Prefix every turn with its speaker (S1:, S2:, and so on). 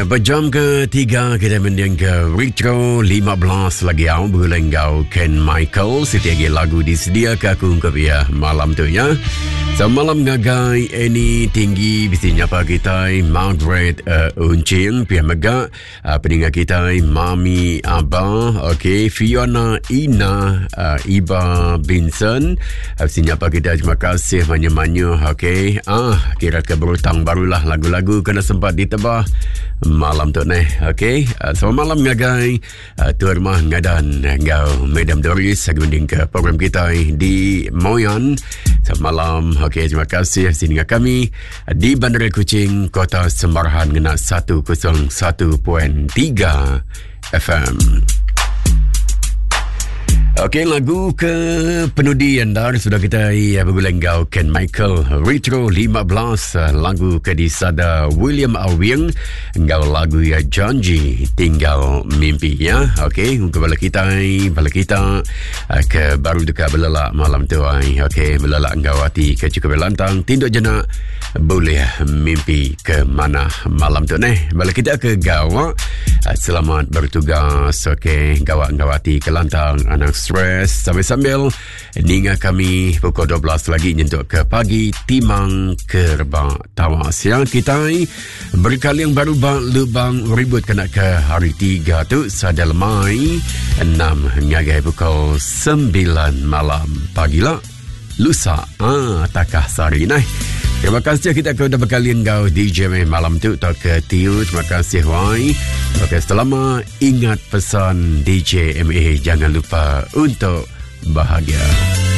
S1: Ya, berjam ketiga kita mendengar Retro 15 lagi yang berlenggau Ken Michael. Setiap lagu disediakan aku ungkap ya malam tu ya. Semalam ngagai ini tinggi bisanya pagi kita Margaret Uncing pihak megak pendengar kita Mami Abah, okey, Fiona Ina Iba Vincent bisanya pagi kita terima kasih banyak-banyak. Okey, kira ke berutang barulah lagu-lagu kena sempat ditebah malam tu ni. Okey, selamat malam ngagai tuan rumah ngadan ngau Madam Doris segunding ke program kita di Moyan semalam. Okey, terima kasih sini dengan kami di Bandar Kuching, Kota Semarahan ngena 101.3 FM. Okey, lagu ke penudi anda sudah kita bergulenggau Ken Michael Retro 15 lagu ke disada William Alwing engkau lagu ya janji tinggal mimpi ya. Okey, kembali kita ke baru dekat belelak malam tu ai. Okey, belelak engkau hati ke cukup lantang tinduk jenak boleh mimpi ke mana malam tu ni. Balik kita ke gawak selamat bertugas. Okey, gawak-gawak hati ke lantang anak stres sambil-sambil hingga kami pukul 12 lagi nyentuk ke pagi timang kerbang tawas yang kita berkali yang baru lubang ribut kena ke hari 3 tu sada lemai 6 ngagai pukul 9 malam pagilah lusa takah sari nah. Terima kasih kita sudah berkalian kau DJ malam tu tak ke tiu. Terima kasih wai. Okey, selama ingat pesan DJ MA jangan lupa untuk bahagia.